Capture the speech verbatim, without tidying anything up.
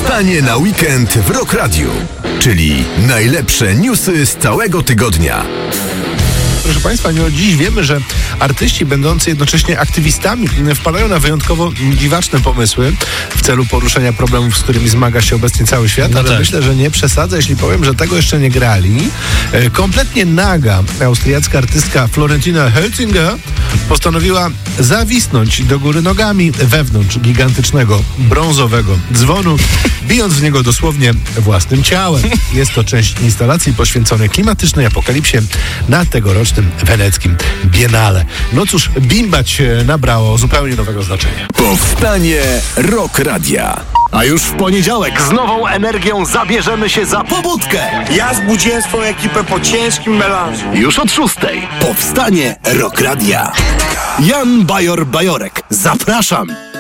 Powstanie na weekend w Rock Radio, czyli najlepsze newsy z całego tygodnia. Proszę Państwa, no dziś wiemy, że artyści będący jednocześnie aktywistami wpadają na wyjątkowo dziwaczne pomysły w celu poruszenia problemów, z którymi zmaga się obecnie cały świat, no ale tak. myślę, że nie przesadzę, jeśli powiem, że tego jeszcze nie grali. E, kompletnie naga austriacka artystka Florentina Hölzinger postanowiła zawisnąć do góry nogami wewnątrz gigantycznego brązowego dzwonu, bijąc w niego dosłownie własnym ciałem. Jest to część instalacji poświęconej klimatycznej apokalipsie na tegorocznym weneckim Biennale. No cóż, bimbać nabrało zupełnie nowego znaczenia. Powstanie Rock Radia. A już w poniedziałek z nową energią zabierzemy się za pobudkę. Ja zbudziłem swoją ekipę po ciężkim melanżu. Już od szóstej. Powstanie Rock Radia. Jan Bajor Bajorek. Zapraszam.